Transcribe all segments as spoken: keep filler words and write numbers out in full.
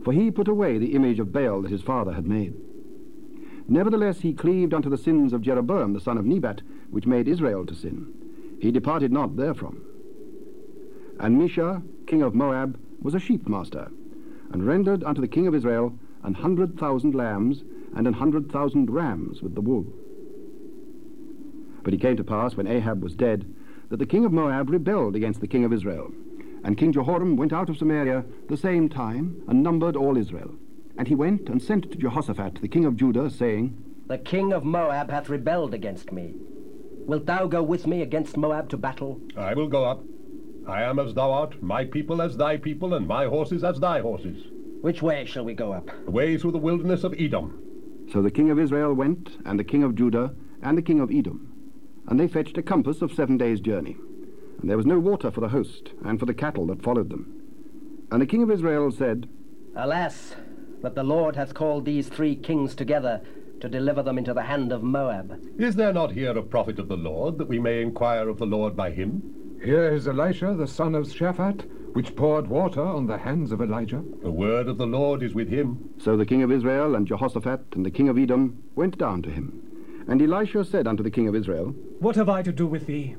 for he put away the image of Baal that his father had made. Nevertheless he cleaved unto the sins of Jeroboam the son of Nebat, which made Israel to sin. He departed not therefrom. And Mesha, king of Moab, was a sheep master, and rendered unto the king of Israel an hundred thousand lambs and an hundred thousand rams with the wool. But it came to pass, when Ahab was dead, that the king of Moab rebelled against the king of Israel. And King Jehoram went out of Samaria the same time, and numbered all Israel. And he went and sent to Jehoshaphat the king of Judah, saying, The king of Moab hath rebelled against me. Wilt thou go with me against Moab to battle? I will go up. I am as thou art, my people as thy people, and my horses as thy horses. Which way shall we go up? The way through the wilderness of Edom. So the king of Israel went, and the king of Judah, and the king of Edom. And they fetched a compass of seven days' journey. And there was no water for the host, and for the cattle that followed them. And the king of Israel said, Alas, that the Lord hath called these three kings together to deliver them into the hand of Moab. Is there not here a prophet of the Lord, that we may inquire of the Lord by him? Here is Elisha the son of Shaphat, which poured water on the hands of Elijah. The word of the Lord is with him. So the king of Israel and Jehoshaphat and the king of Edom went down to him. And Elisha said unto the king of Israel, What have I to do with thee?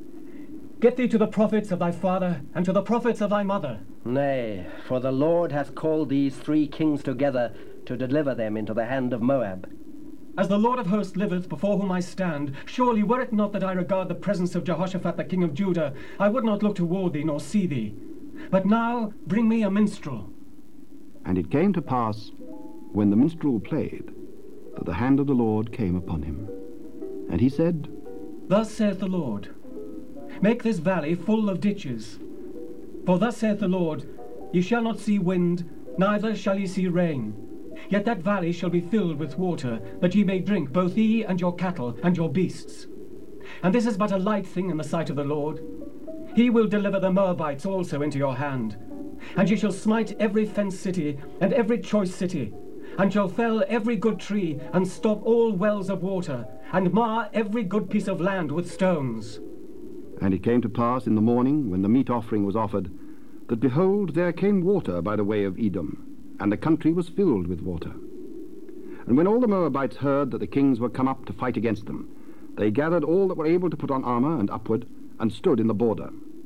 Get thee to the prophets of thy father, and to the prophets of thy mother. Nay, for the Lord hath called these three kings together to deliver them into the hand of Moab. As the Lord of hosts liveth, before whom I stand, surely were it not that I regard the presence of Jehoshaphat the king of Judah, I would not look toward thee nor see thee. But now bring me a minstrel. And it came to pass, when the minstrel played, that the hand of the Lord came upon him. And he said, Thus saith the Lord, Make this valley full of ditches. For thus saith the Lord, Ye shall not see wind, neither shall ye see rain. Yet that valley shall be filled with water, that ye may drink, both ye and your cattle and your beasts. And this is but a light thing in the sight of the Lord. He will deliver the Moabites also into your hand. And ye shall smite every fenced city, and every choice city, and shall fell every good tree, and stop all wells of water, and mar every good piece of land with stones. And it came to pass in the morning, when the meat offering was offered, that behold, there came water by the way of Edom, and the country was filled with water. And when all the Moabites heard that the kings were come up to fight against them, they gathered all that were able to put on armor and upward, and stood in the border.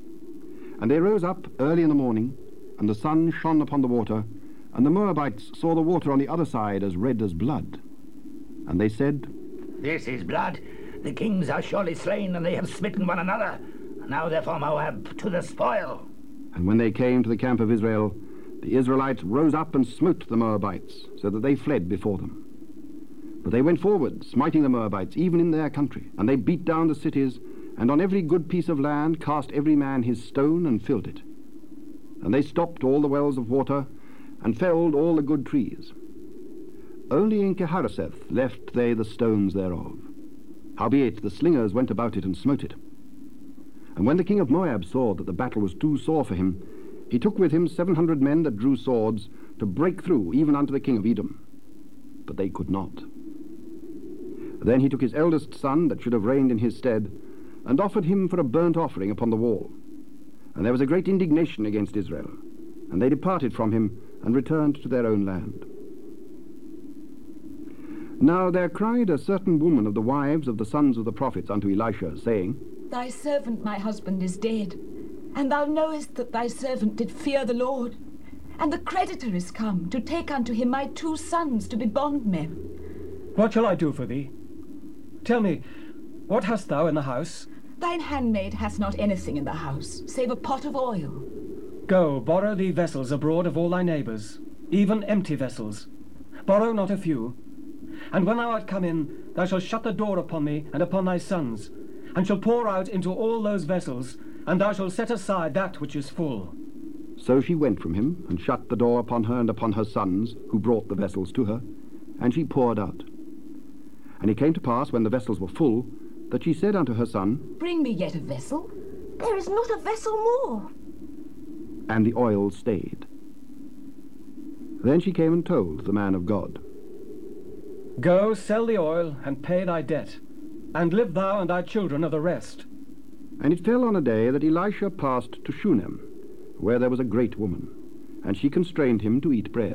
And they rose up early in the morning, and the sun shone upon the water, and the Moabites saw the water on the other side as red as blood. And they said, This is blood. The kings are surely slain, and they have smitten one another. Now therefore, Moab, to the spoil. And when they came to the camp of Israel, the Israelites rose up and smote the Moabites, so that they fled before them. But they went forward, smiting the Moabites, even in their country. And they beat down the cities, and on every good piece of land cast every man his stone, and filled it. And they stopped all the wells of water, and felled all the good trees. Only in Keharaseth left they the stones thereof. Howbeit the slingers went about it and smote it. And when the king of Moab saw that the battle was too sore for him, he took with him seven hundred men that drew swords, to break through even unto the king of Edom. But they could not. Then he took his eldest son, that should have reigned in his stead, and offered him for a burnt offering upon the wall. And there was a great indignation against Israel. And they departed from him, and returned to their own land. Now there cried a certain woman of the wives of the sons of the prophets unto Elisha, saying, Thy servant my husband is dead, and thou knowest that thy servant did fear the Lord. And the creditor is come to take unto him my two sons to be bondmen. What shall I do for thee? Tell me, what hast thou in the house? Thine handmaid hath not anything in the house, save a pot of oil. Go, borrow thee vessels abroad of all thy neighbours, even empty vessels. Borrow not a few. And when thou art come in, thou shalt shut the door upon thee and upon thy sons, and shalt pour out into all those vessels, and thou shalt set aside that which is full. So she went from him, and shut the door upon her and upon her sons, who brought the vessels to her, and she poured out. And it came to pass, when the vessels were full, that she said unto her son, Bring me yet a vessel. There is not a vessel more. And the oil stayed. Then she came and told the man of God. Go, sell the oil, and pay thy debt, and live thou and thy children of the rest. And it fell on a day that Elisha passed to Shunem, where there was a great woman, and she constrained him to eat bread.